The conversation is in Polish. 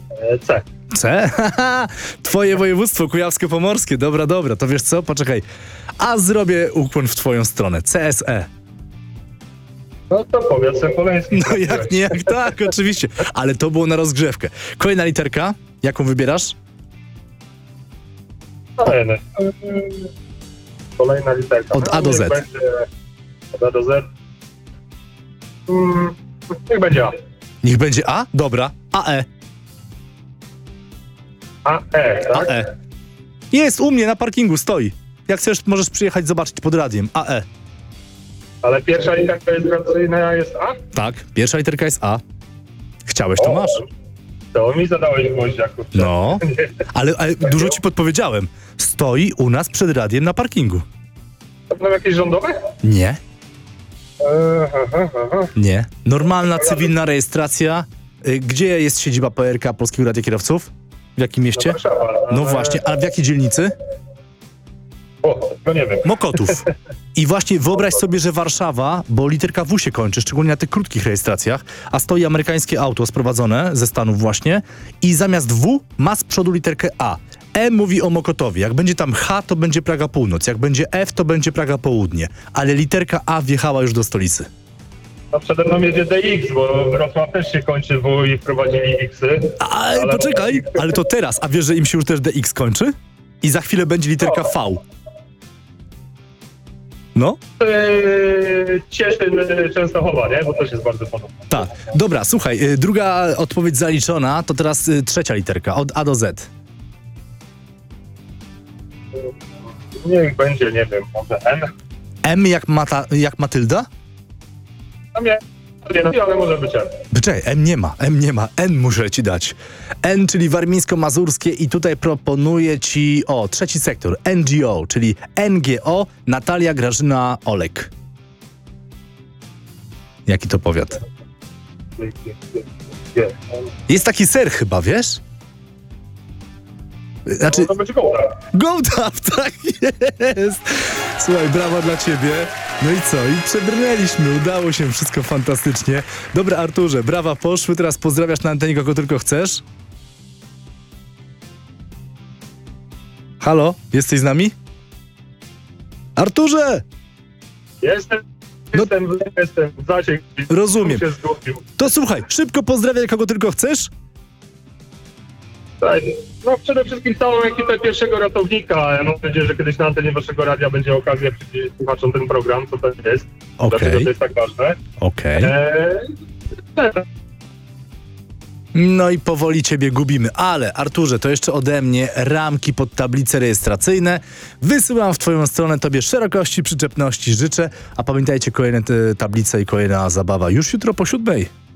C. C? Twoje województwo kujawsko-pomorskie. Dobra, to wiesz co? Poczekaj. A zrobię ukłon w twoją stronę. CSE. No to powiedz Sępoleński. No jak nie, jak tak, oczywiście. Ale to było na rozgrzewkę. Kolejna literka. Jaką wybierasz? N. Kolejna literka. Od A do Z. Od A do Z. Niech będzie A. Niech będzie A? Dobra. AE. AE, tak? AE. Jest u mnie na parkingu, stoi. Jak chcesz, możesz przyjechać zobaczyć pod radiem. AE. Ale pierwsza literka rejestracyjna jest A? Tak, pierwsza literka jest A. Chciałeś, to masz. To mi zadałeś gwoździaków. No, ale dużo ci podpowiedziałem. Stoi u nas przed radiem na parkingu. To będą jakieś rządowe? Nie, Aha. nie. Normalna, cywilna rejestracja. Gdzie jest siedziba PRK Polskiego Radia Kierowców? W jakim mieście? Warszawa. No właśnie, ale w jakiej dzielnicy? O, to nie wiem. Mokotów. I właśnie wyobraź sobie, że Warszawa, bo literka W się kończy, szczególnie na tych krótkich rejestracjach, a stoi amerykańskie auto sprowadzone ze Stanów właśnie i zamiast W ma z przodu literkę A. E mówi o Mokotowie. Jak będzie tam H, to będzie Praga Północ. Jak będzie F, to będzie Praga Południe. Ale literka A wjechała już do stolicy. No przede mną jedzie DX, bo Wrocław też się kończy W i wprowadzili X-y. Ale poczekaj, ale to teraz. A wiesz, że im się już też DX kończy? I za chwilę będzie literka V. No? Cieszyn, Częstochowa, nie? Bo też jest bardzo podobna. Tak. Dobra, słuchaj, druga odpowiedź zaliczona, to teraz trzecia literka, od A do Z. Niech będzie, nie wiem, może N? M jak Matylda? Tam nie, ale może być N. Czekaj, M nie ma. N muszę ci dać. N, czyli warmińsko-mazurskie i tutaj proponuję ci, trzeci sektor, NGO, czyli NGO, Natalia Grażyna Olek. Jaki to powiat? Jest taki ser chyba, wiesz? Znaczy, To będzie Gołda. Gołdaw, tak jest! Słuchaj, brawa dla ciebie. No i co? I przebrnęliśmy, udało się, wszystko fantastycznie. Dobra, Arturze, brawa poszły, teraz pozdrawiasz na antenie kogo tylko chcesz. Halo, jesteś z nami? Arturze! Jestem w zasięg. Rozumiem. Się zgubił. To słuchaj, szybko pozdrawiaj kogo tylko chcesz. Tak, no przede wszystkim całą ekipę pierwszego ratownika. Ja mam nadzieję, że kiedyś na antenie waszego radia będzie okazja przyjść słuchaczom ten program, co to jest. Okej. Dlaczego to jest tak ważne. Okej. No i powoli ciebie gubimy, ale Arturze, to jeszcze ode mnie ramki pod tablice rejestracyjne. Wysyłam w twoją stronę, tobie szerokości, przyczepności życzę, a pamiętajcie, kolejne te tablice i kolejna zabawa już jutro po 7:00.